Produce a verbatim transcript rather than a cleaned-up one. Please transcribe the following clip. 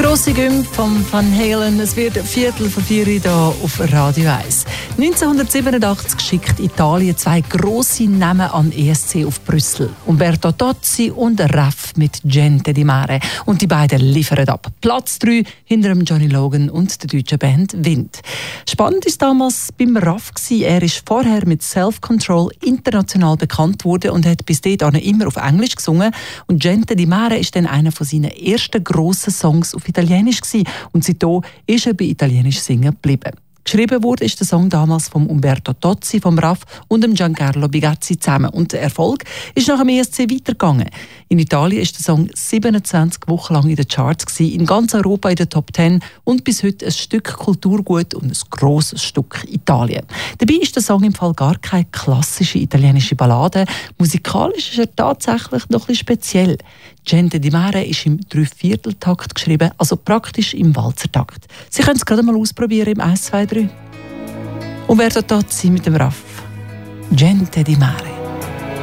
grosse Gym von Van Halen. Es wird Viertel vor vier hier auf Radio eins. neunzehnhundertsiebenundachtzig schickt Italien zwei grosse Namen an E S C auf Brüssel. Umberto Tozzi und Raff mit Gente di Mare. Und die beiden liefern ab. Platz drei hinter dem Johnny Logan und der deutschen Band Wind. Spannend war damals beim Raff. Er ist vorher mit Self-Control international bekannt worden und hat bis dahin immer auf Englisch gesungen. Und Gente di Mare ist dann einer von seinen ersten grossen Songs auf Italienisch gewesen. Und seitdem ist er bei Italienisch singen geblieben. Geschrieben wurde ist der Song damals von Umberto Tozzi, vom Raff und dem Giancarlo Bigazzi zusammen. Und der Erfolg ist nach dem E S C weitergegangen. In Italien ist der Song siebenundzwanzig Wochen lang in den Charts gewesen, in ganz Europa in den Top Ten und bis heute ein Stück Kulturgut und ein grosses Stück Italien. Dabei ist der Song im Fall gar keine klassische italienische Ballade. Musikalisch ist er tatsächlich noch ein bisschen speziell. Gente di Mare ist im Dreivierteltakt geschrieben, also praktisch im Walzertakt. Sie können es gerade mal ausprobieren im eins, zwei, drei. Umberto Tozzi mit dem Raff. Gente di Mare.